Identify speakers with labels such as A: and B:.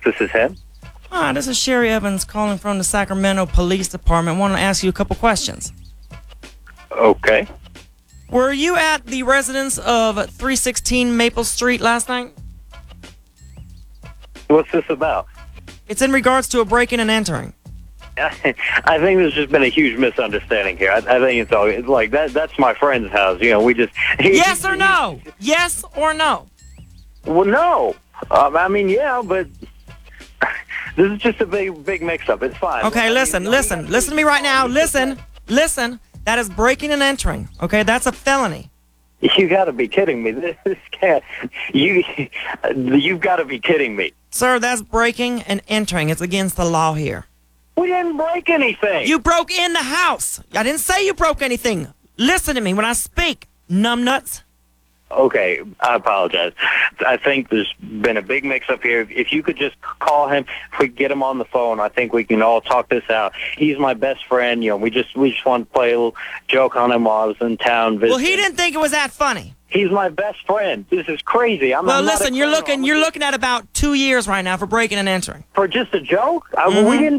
A: This is him.
B: Hi, this is Sherry Evans calling from the Sacramento Police Department. I want to ask you a couple questions.
A: Okay.
B: Were you at the residence of 316 Maple Street last night?
A: What's this about?
B: It's in regards to a break-in and entering.
A: I think there's just been a huge misunderstanding here. I think it's all it's like that. That's my friend's house. You know, we just.
B: Yes or no? Yes or no?
A: Well, no. I mean, yeah, but this is just a big mix-up. It's fine.
B: Okay, listen to me right now. Listen. That is breaking and entering. Okay, that's a felony.
A: You got to be kidding me. This can't. You've got to be kidding me.
B: Sir, that's breaking and entering. It's against the law here.
A: We didn't break anything.
B: You broke in the house. I didn't say you broke anything. Listen to me when I speak, numbnuts.
A: Okay, I apologize. I think there's been a big mix-up here. If you could just call him, if we get him on the phone, I think we can all talk this out. He's my best friend. You know, we just want to play a little joke on him while I was in town visiting.
B: Well, he didn't think it was that funny.
A: He's my best friend. This is crazy. I'm
B: well,
A: not
B: listen, you're looking at about 2 years right now for breaking and entering.
A: For just a joke? We didn't